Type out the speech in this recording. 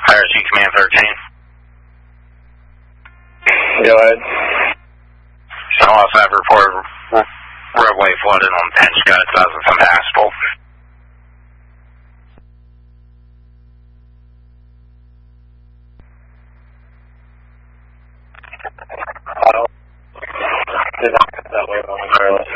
IRC Command 13. Go ahead. So I also have reported roadway flooded on Penchka, it's impassable. Did not get that way momentarily.